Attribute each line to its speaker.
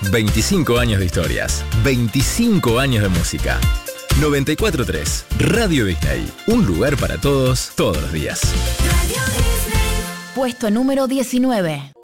Speaker 1: 25 años de historias, 25 años de música. 94.3 Radio Disney, un lugar para todos, todos los días.
Speaker 2: Puesto número 19.